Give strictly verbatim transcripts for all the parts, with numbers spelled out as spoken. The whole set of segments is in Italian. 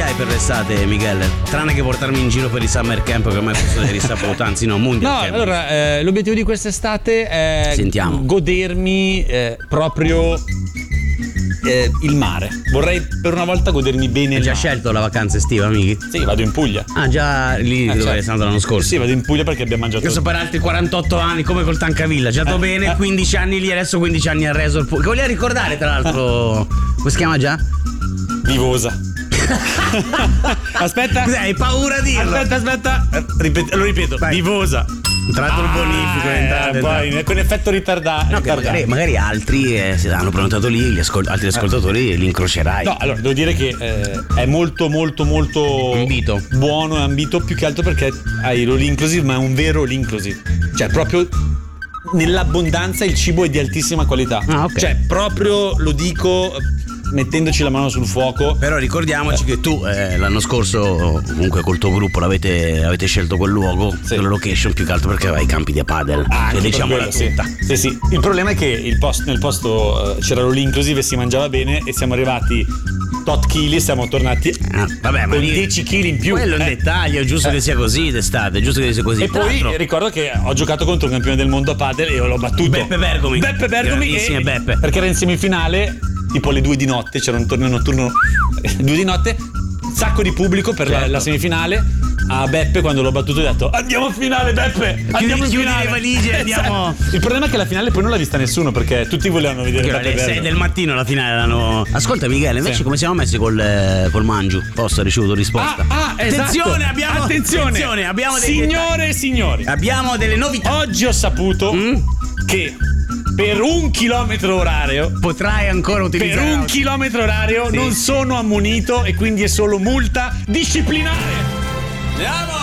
hai per l'estate, Miguel? Tranne che portarmi in giro per i summer camp, che ormai posso dire sabato, anzi no, mundial No, camp. allora, eh, l'obiettivo di quest'estate è Sentiamo. godermi eh, proprio eh, il mare. Vorrei per una volta godermi bene Hai il già mare. scelto la vacanza estiva, amici? Sì, vado in Puglia. Ah, già lì Eh, dove certo. sei andato l'anno scorso? Sì, vado in Puglia perché abbiamo mangiato. Io so per altri quarantotto anni, come col Tancavilla, già sto Eh, bene, eh. quindici anni lì, adesso quindici anni a Resort. Che volevo ricordare, tra l'altro. Come si chiama già? Vivosa. Aspetta. Cos'è, hai paura a dirlo? Aspetta, aspetta. Eh, ripet- lo ripeto. Vai. Vivosa. Tra l'altro il bonifico, Ah, entrate, eh, poi entrate. con effetto ritardato. No, che magari, magari altri eh, si hanno prenotato lì, gli ascol- altri ascoltatori li incrocerai. No, allora devo dire che eh, è molto molto molto Ambito. buono e ambito, più che altro perché hai l'all inclusive, ma è un vero all inclusive. Cioè proprio nell'abbondanza il cibo è di altissima qualità. Ah, ok. Cioè proprio lo dico mettendoci la mano sul fuoco. Però ricordiamoci che tu eh, l'anno scorso, comunque col tuo gruppo, l'avete, avete scelto quel luogo, Sì. quella location, più che altro perché aveva i campi di padel. Ah, che anche diciamola per quello, tutta. sì. Sì, sì. Il problema è che il post- nel posto eh, c'era l'all inclusive e si mangiava bene e siamo arrivati tot chili, siamo tornati Ah, vabbè, ma con lì- dieci chili in più. Quello è un Eh. dettaglio, è giusto Eh. che sia così d'estate, è giusto che sia così. E Tra poi l'altro- ricordo che ho giocato contro un campione del mondo a padel e l'ho battuto. Beppe Bergomi. Beppe Bergomi. Grandissime e- Beppe. Perché era in semifinale, tipo alle due di notte, c'era un torneo notturno due di notte, sacco di pubblico per la, Certo. la semifinale. A Beppe quando l'ho battuto ho detto andiamo a finale Beppe, andiamo in chiudi finale. le valigie e andiamo. Il problema è che la finale poi non l'ha vista nessuno perché tutti volevano vedere Perché Beppe alle sei Bergomi. del mattino alla finale erano. Ascolta Michele, invece Sì. come siamo messi col, eh, col Mangiu? Posto ha ricevuto risposta. Ah, ah, esatto. Attenzione, abbiamo attenzione, attenzione, abbiamo dei signore e signori. Abbiamo delle novità. Oggi ho saputo Mm? che per un chilometro orario Potrai ancora per utilizzare un l'auto. chilometro orario Sì. non sono ammonito e quindi è solo multa disciplinare. Andiamo!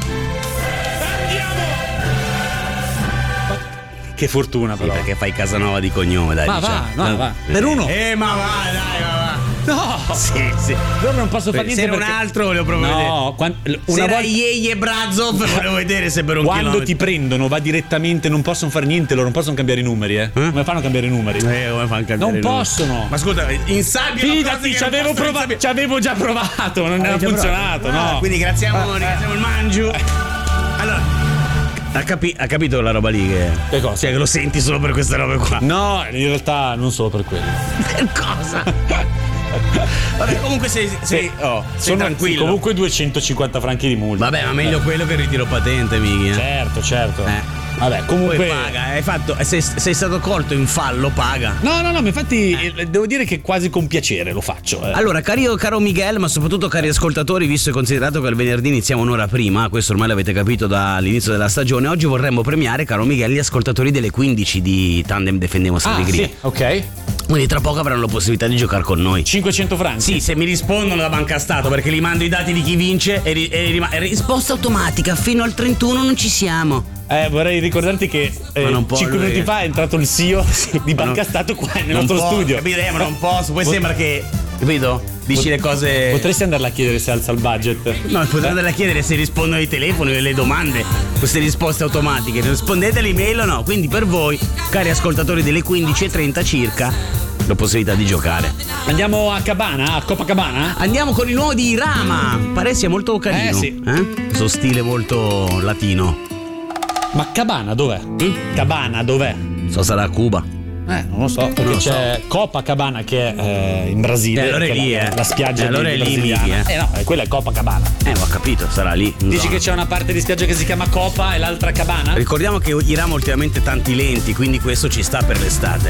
Andiamo! Che fortuna Sì, però. perché fai Casanova di cognome, dai. Ma diciamo. va, no, va. Per uno. Eh, ma va, dai, ma va. No! Sì, sì. Allora non posso fare Se niente era un perché- altro volevo proprio vedere. No, quan- Se una era volta Iei e Brazov volevo vedere se per un quando chilometro. ti prendono va direttamente, non possono fare niente, loro non possono cambiare i numeri, eh. Come fanno a cambiare i numeri? Eh, come fanno a cambiare Non i numeri? possono. Ma scusa, in sabbia Fidati, ci avevo provato, ci avevo già provato, non ha funzionato, no. Quindi graziamo, ringraziamo il Mangiu. Allora, ha, capi- ha capito la roba lì che. Che cosa? Cioè che lo senti solo per queste robe qua. No, in realtà non solo per quello. Per cosa? Vabbè, comunque sei, sei, oh, sei Sono tranquillo. sì, comunque duecentocinquanta franchi di multa. Vabbè, ma meglio quello che il ritiro patente, Mighi. Eh. Certo, certo. Eh. Vabbè, comunque Poi paga, hai fatto, sei, sei stato colto in fallo, paga. No, no, no, ma infatti eh, devo dire che quasi con piacere lo faccio. Eh. Allora, cari, caro Miguel, ma soprattutto cari ascoltatori, visto e considerato che il venerdì iniziamo un'ora prima, questo ormai l'avete capito dall'inizio della stagione, oggi vorremmo premiare, caro Miguel, gli ascoltatori delle quindici di Tandem Defendemos Ah, Allegria. sì, ok. Quindi tra poco avranno la possibilità di giocare con noi. cinquecento franchi. Sì, se mi rispondono da Banca Stato, perché gli mando i dati di chi vince e, ri- e rima- e risposta automatica, fino al trentuno non ci siamo. Eh, vorrei ricordarti che Ma non può cinque lui. minuti fa è entrato il C E O di Ma Banca non- Stato qua nel Non nostro può, studio. Capito? Eh, ma non posso, poi Pot- sembra che, capito? Dici le cose. Potresti andarla a chiedere se alza il budget. No, potrei andare a chiedere se rispondono ai telefoni e alle domande, queste risposte automatiche. Rispondete all'email o no? Quindi per voi, cari ascoltatori delle quindici e trenta circa, la possibilità di giocare. Andiamo a Cabana, a Copacabana? Andiamo con il nuovo di Rama. Pare sia molto carino. Eh, sì. Eh? Questo stile molto latino. Ma Cabana dov'è? Mm? Cabana dov'è? So sarà a Cuba. Eh, non lo so, perché Non lo c'è Copacabana che è eh, in Brasile. Eh, allora è che lì, la, eh. la spiaggia Eh, allora di è lì, brasiliana. Miki, eh. eh no, eh, quella è Copacabana. Eh, ho capito, sarà lì. in Dici zona. che c'è una parte di spiaggia che si chiama Copa e l'altra Cabana? Ricordiamo che Irama ultimamente tanti lenti, quindi questo ci sta per l'estate.